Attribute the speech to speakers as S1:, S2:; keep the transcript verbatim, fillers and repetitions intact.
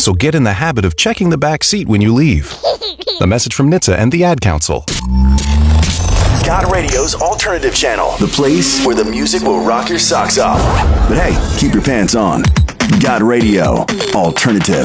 S1: so get in the habit of checking the back seat when you leave. A message from N H T S A and the Ad Council.
S2: God Radio's alternative channel. The place where the music will rock your socks off. But hey, keep your pants on. God Radio. Alternative.